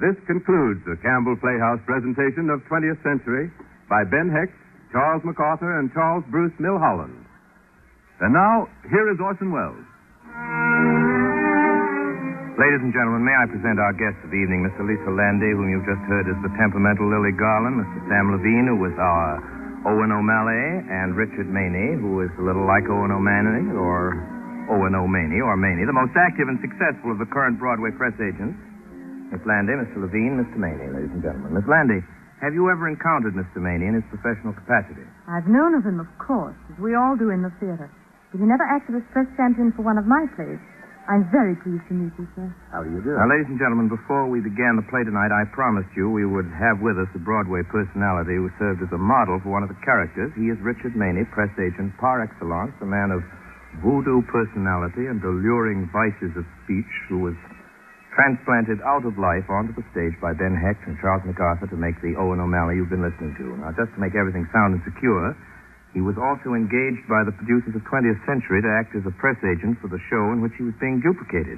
This concludes the Campbell Playhouse presentation of 20th Century by Ben Hecht, Charles MacArthur, and Charles Bruce Milholland. And now, here is Orson Welles. Ladies and gentlemen, may I present our guests of the evening, Mr. Lisa Landy, whom you've just heard as the temperamental Lily Garland, Mr. Sam Levine, who was our Owen O'Malley, and Richard Maney, who is a little like Owen O'Malley, or Owen O'Maney, or Maney, the most active and successful of the current Broadway press agents. Miss Landy, Mr. Levine, Mr. Maney, ladies and gentlemen. Miss Landy, have you ever encountered Mr. Maney in his professional capacity? I've known of him, of course, as we all do in the theater. But he never acted as press champion for one of my plays. I'm very pleased to meet you, sir. How do you do? Now, ladies and gentlemen, before we began the play tonight, I promised you we would have with us a Broadway personality who served as a model for one of the characters. He is Richard Maney, press agent par excellence, a man of voodoo personality and alluring vices of speech, who was transplanted out of life onto the stage by Ben Hecht and Charles MacArthur to make the Owen O'Malley you've been listening to. Now, just to make everything sound and secure, he was also engaged by the producers of 20th Century to act as a press agent for the show in which he was being duplicated.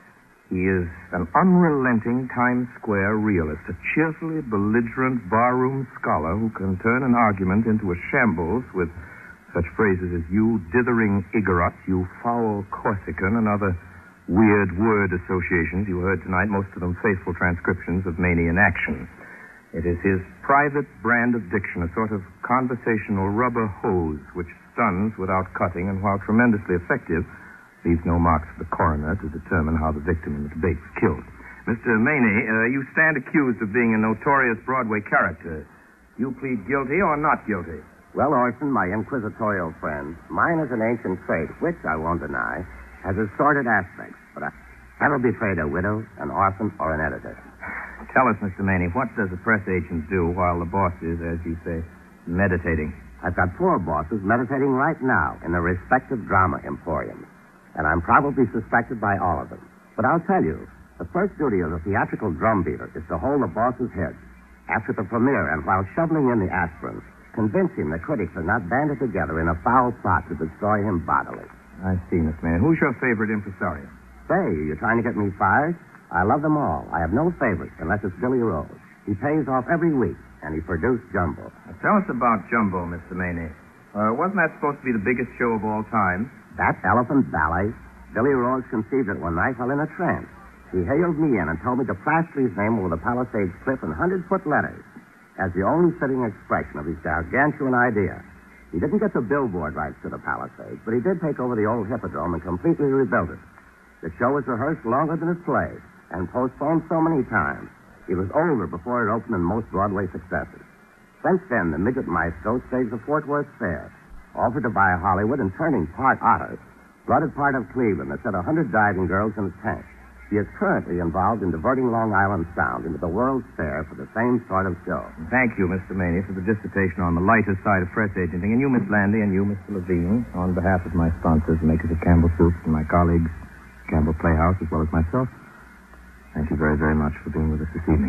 He is an unrelenting Times Square realist, a cheerfully belligerent barroom scholar who can turn an argument into a shambles with such phrases as "you dithering Igorot," "you foul Corsican," and other weird word associations you heard tonight, most of them faithful transcriptions of Maney in action. It is his private brand of diction, a sort of conversational rubber hose which stuns without cutting and, while tremendously effective, leaves no marks for the coroner to determine how the victim in the debate was killed. Mr. Maney, you stand accused of being a notorious Broadway character. You plead guilty or not guilty? Well, Orson, my inquisitorial friend, mine is an ancient trait, which, I won't deny, has assorted aspects, but I never betrayed a widow, an orphan, or an editor. Tell us, Mr. Maney, what does a press agent do while the boss is, as you say, meditating? I've got 4 bosses meditating right now in their respective drama emporiums, and I'm probably suspected by all of them. But I'll tell you, the first duty of the theatrical drumbeater is to hold the boss's head after the premiere, and while shoveling in the aspirins, convince him the critics are not banded together in a foul plot to destroy him bodily. I see, Miss Maney. Who's your favorite impresario? Say, you're trying to get me fired? I love them all. I have no favorites unless it's Billy Rose. He pays off every week, and he produced Jumbo. Now, tell us about Jumbo, Mr. Maney. Wasn't that supposed to be the biggest show of all time? That elephant ballet, Billy Rose conceived it one night while in a trance. He hailed me in and told me to plaster his name over the Palisades cliff in 100-foot letters as the only fitting expression of his gargantuan idea. He didn't get the billboard rights to the Palisades, but he did take over the old Hippodrome and completely rebuilt it. The show was rehearsed longer than his play and postponed so many times. It was over before it opened in most Broadway successes. Since then, the midget maestro staged the Fort Worth Fair, offered to buy Hollywood and turning part otter, flooded part of Cleveland that set 100 diving girls in a tank. He is currently involved in diverting Long Island Sound into the World's Fair for the same sort of show. Thank you, Mr. Maney, for the dissertation on the lighter side of press agenting. And you, Miss Landy, and you, Mr. Levine, on behalf of my sponsors, makers of Campbell Soups, and my colleagues, Campbell Playhouse, as well as myself, thank you very, very much for being with us this evening.